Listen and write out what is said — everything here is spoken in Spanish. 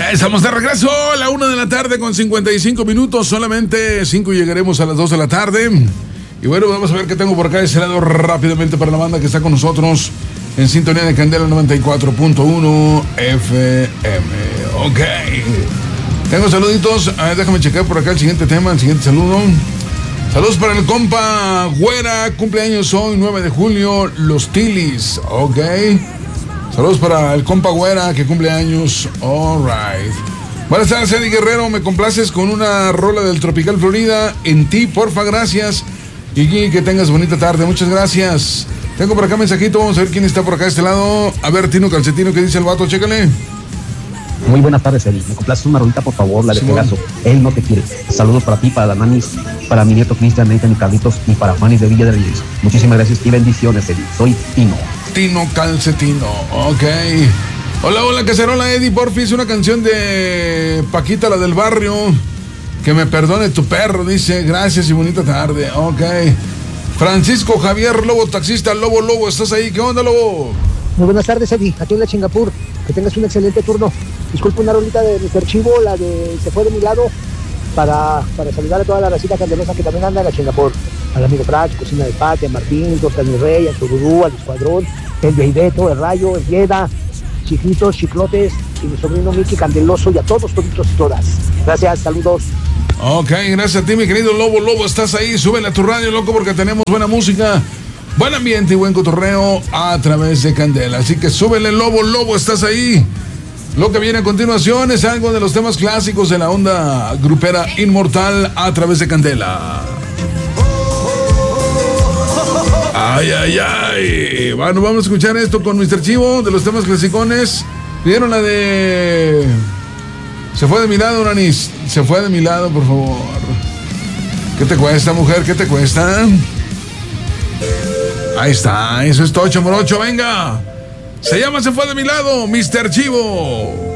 Ya estamos de regreso a la 1 de la tarde con 55 minutos. Solamente 5 llegaremos a las 2 de la tarde. Y bueno, vamos a ver qué tengo por acá de ese lado rápidamente para la banda que está con nosotros en sintonía de Candela 94.1 FM. Ok. Tengo saluditos. Déjame checar por acá el siguiente tema, el siguiente saludo. Saludos para el compa Güera, cumpleaños hoy, 9 de julio, Los Tilis. Ok. Saludos para el compa Güera que cumple años. All right. Buenas tardes, Eddie Guerrero. Me complaces con una rola del Tropical Florida. En ti, porfa, gracias. Y que tengas bonita tarde. Muchas gracias. Tengo por acá mensajito. Vamos a ver quién está por acá de este lado. A ver, Tino Calcetino, ¿qué dice el vato? Chécale. Muy buenas tardes, Eddie. Me complaces una rolita, por favor, la de Pegaso. Él no te quiere. Saludos para ti, para la nanis, para mi nieto Cristian, Nathan y Carlitos y para Fanny de Villa de Reyes. Muchísimas gracias y bendiciones, Eddie. Soy Tino. Tino Calcetino, ok. Hola, hola, cacerola, Eddie, porfis, una canción de Paquita, la del barrio. Que me perdone tu perro, dice. Gracias y bonita tarde, ok. Francisco Javier Lobo, taxista, Lobo, ¿estás ahí? ¿Qué onda, Lobo? Muy buenas tardes, Eddie, aquí en la Chingapur. Que tengas un excelente turno. Disculpa una rolita de Mr. Chivo, la de Se fue de mi lado, para saludar a toda la racita candelosa que también anda en la Chingapur. Al amigo Prax, Cocina de Pati, a Martín, Tortas Mi Rey, a Tururú, al Escuadrón, el Veideto, el Rayo, el Yeda, Chiquitos, Chiclotes, y mi sobrino Miki Candeloso, y a todos, toditos y todas. Gracias, saludos. Ok, gracias a ti, mi querido Lobo, estás ahí, súbele a tu radio, loco, porque tenemos buena música, buen ambiente y buen cotorreo a través de Candela. Así que súbele, Lobo, estás ahí. Lo que viene a continuación es algo de los temas clásicos de la onda grupera inmortal a través de Candela. Ay. Bueno, vamos a escuchar esto con Mr. Chivo de los temas clasicones. Pidieron la de Se fue de mi lado, Nanis. Se fue de mi lado, por favor. ¿Qué te cuesta, mujer? ¿Qué te cuesta? Ahí está, eso es Tocho Morocho, venga. Se llama Se fue de mi lado, Mr. Chivo.